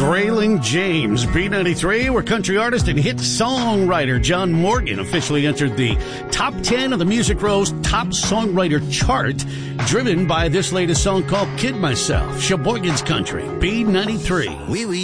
Grayling James, B93, where country artist and hit songwriter John Morgan officially entered the top 10 of the Music Row's top songwriter chart, driven by this latest song called Kid Myself, Sheboygan's Country, B93. Oui, oui.